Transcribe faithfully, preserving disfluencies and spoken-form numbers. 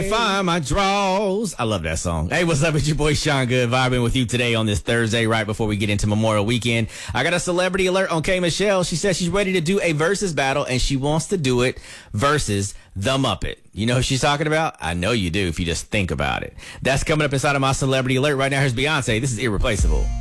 Find my draws. I love that song. Hey, what's up? It's your boy Sean Good vibing with you today on this Thursday right before we get into Memorial Weekend. I got a celebrity alert on K. Michelle. She says she's ready to do a versus battle and she wants to do it versus the Muppet. You know who she's talking about? I know you do if you just think about it. That's coming up inside of my celebrity alert right now. Here's Beyonce. This is Irreplaceable.